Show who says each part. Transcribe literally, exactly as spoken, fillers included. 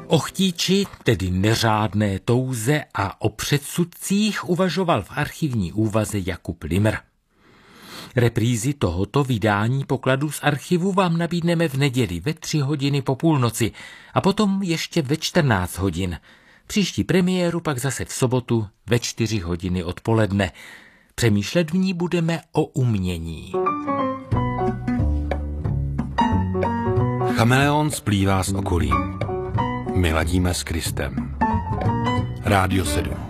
Speaker 1: O chtíči, tedy neřádné touze a o předsudcích uvažoval v archivní úvaze Jakub Limr. Reprízy tohoto vydání pokladů z archivu vám nabídneme v neděli ve tři hodiny po půlnoci a potom ještě ve čtrnáct hodin. Příští premiéru pak zase v sobotu ve čtyři hodiny odpoledne. Přemýšlet v ní budeme o umění.
Speaker 2: Chameleon splývá s okolím. My ladíme s Kristem. Rádio sedm.